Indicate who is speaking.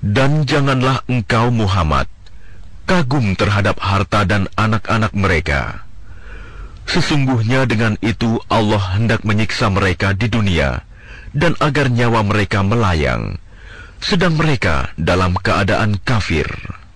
Speaker 1: Dan janganlah engkau Muhammad kagum terhadap harta dan anak-anak mereka. Sesungguhnya dengan itu Allah hendak menyiksa mereka di dunia, dan agar nyawa mereka melayang, sedang mereka dalam keadaan kafir.